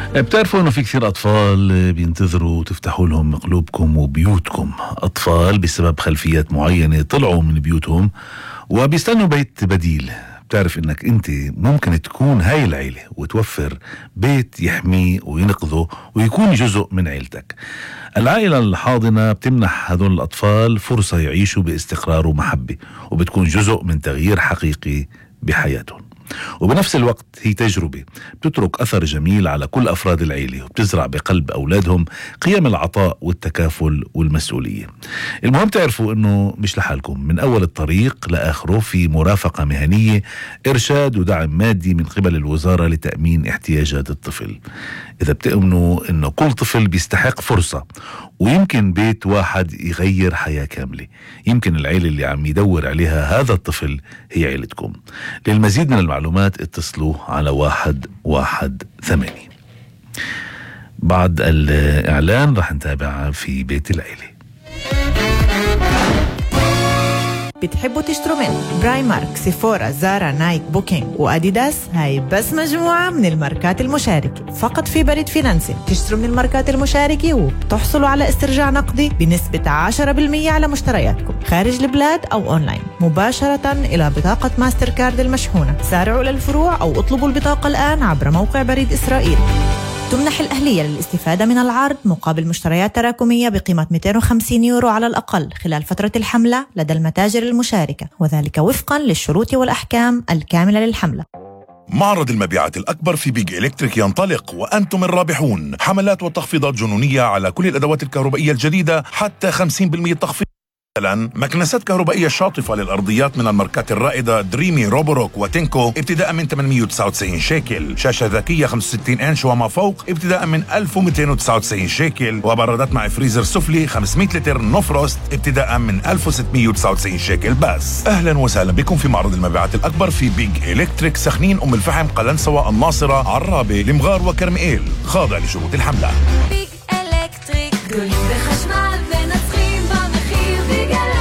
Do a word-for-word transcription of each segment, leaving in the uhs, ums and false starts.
بتعرفوا انه في كثير اطفال بينتظروا تفتحوا لهم قلوبكم وبيوتكم، اطفال بسبب خلفيات معينة طلعوا من بيوتهم وبيستنوا بيت بديل. بتعرف انك انت ممكن تكون هاي العيلة وتوفر بيت يحميه وينقذه ويكون جزء من عيلتك. العائلة الحاضنة بتمنح هذول الأطفال فرصة يعيشوا باستقرار ومحبة، وبتكون جزء من تغيير حقيقي بحياتهم، وبنفس الوقت هي تجربة بتترك أثر جميل على كل أفراد العيلة، وبتزرع بقلب أولادهم قيم العطاء والتكافل والمسؤولية. المهم تعرفوا أنه مش لحالكم، من أول الطريق لآخره في مرافقة مهنية، إرشاد ودعم مادي من قبل الوزارة لتأمين احتياجات الطفل. إذا بتؤمنوا أنه كل طفل بيستحق فرصة، ويمكن بيت واحد يغير حياة كاملة، يمكن العيلة اللي عم يدور عليها هذا الطفل هي عيلتكم. للمزيد من المعلومات اتصلوا على واحد واحد ثمانية. بعد الإعلان رح نتابع في بيت العيلة. بتحبوا تشتروا من برايمارك، سيفورا، زارا، نايك، بوكينج وأديداس؟ هاي بس مجموعة من الماركات المشاركة فقط في بريد فينانسي. تشتروا من الماركات المشاركة وبتحصلوا على استرجاع نقدي بنسبة عشرة بالمية على مشترياتكم خارج البلاد أو أونلاين مباشرة إلى بطاقة ماستر كارد المشحونة. سارعوا للفروع أو اطلبوا البطاقة الآن عبر موقع بريد إسرائيل. تمنح الأهلية للاستفادة من العرض مقابل مشتريات تراكمية بقيمة مئتين وخمسين يورو على الأقل خلال فترة الحملة لدى المتاجر المشاركة، وذلك وفقا للشروط والأحكام الكاملة للحملة. معرض المبيعات الأكبر في بيج إلكتريك ينطلق وأنتم الرابحون. حملات وتخفيضات جنونية على كل الأدوات الكهربائية الجديدة، حتى خمسين بالمئة تخفيض. مثلا مكنسات كهربائية شاطفة للأرضيات من الماركات الرائدة دريمي، روبوروك وتينكو ابتداء من ثمانمئة وتسعة وتسعين شيكل. شاشة ذكية خمسة وستين إنش وما فوق ابتداء من ألف ومئتين وتسعة وتسعين شيكل. وبرادات مع فريزر سفلي خمسمئة لتر نوفروست ابتداء من ألف وستمئة وتسعة وتسعين شيكل بس. أهلا وسهلا بكم في معرض المبيعات الأكبر في بيج إلكتريك، سخنين، أم الفحم، قلنسوة، الناصرة، عرابة، المغار وكرمئيل. خاضع لشروط الحملة. بيج إلكتريك كل بخشمال بنسخين بمخير بيج إلكتريك.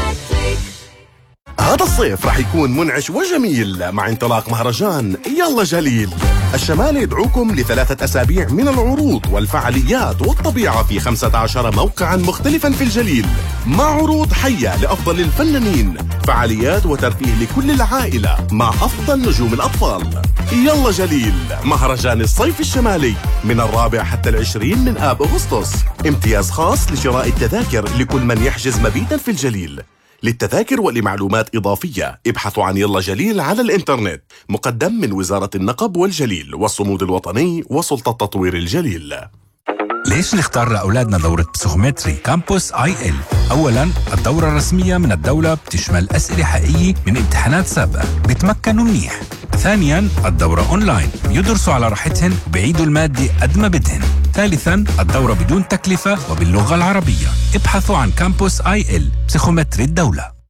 هذا الصيف رح يكون منعش وجميل مع انطلاق مهرجان يلا جليل. الشمال يدعوكم لثلاثة أسابيع من العروض والفعاليات والطبيعة في خمسة عشر موقعا مختلفا في الجليل، مع عروض حية لأفضل الفنانين، فعاليات وترفيه لكل العائلة مع أفضل نجوم الأطفال. يلا جليل، مهرجان الصيف الشمالي من الرابع حتى العشرين من آب أغسطس. امتياز خاص لشراء التذاكر لكل من يحجز مبيتا في الجليل. للتذاكر ولمعلومات إضافية ابحثوا عن يلا جليل على الإنترنت. مقدم من وزارة النقب والجليل والصمود الوطني وسلطة تطوير الجليل. ليش نختار لأولادنا دورة بسيكومتري كامبوس آي إل؟ أولاً الدورة الرسمية من الدولة بتشمل أسئلة حقيقية من امتحانات سابقة بيتمكنوا منيح. ثانياً الدورة أونلاين، يدرسوا على راحتهن وبيعيدوا المادة قد ما بدهن. ثالثاً الدورة بدون تكلفة وباللغة العربية. ابحثوا عن كامبوس آي إل بسيكومتري الدولة.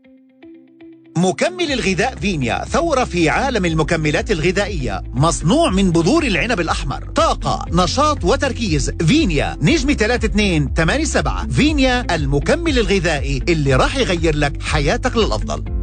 مكمل الغذاء فينيا، ثورة في عالم المكملات الغذائية، مصنوع من بذور العنب الأحمر. طاقة، نشاط وتركيز. فينيا نجم ثلاثة اثنين ثمانية سبعة. فينيا المكمل الغذائي اللي راح يغير لك حياتك للأفضل.